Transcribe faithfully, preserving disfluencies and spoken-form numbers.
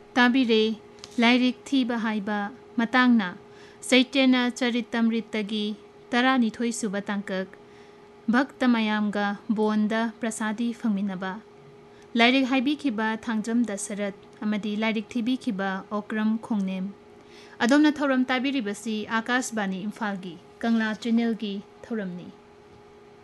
ताबिरे lyric थीबा हाइबा मतांगना चैत्यना चरितमृतगी तरानिथोई सुबा तांकक भक्त मयामगा बोंदा प्रसादी फंगमिनबा लाइरिक हाइबिखिबा थांजम दशरथ अमदी लाइरिक थीबिखिबा ओक्रम खोंगनेम अदोमना थौरम ताबिरिबसी आकाशबानी इम्फालगी कंगला चैनल की थौरमनी।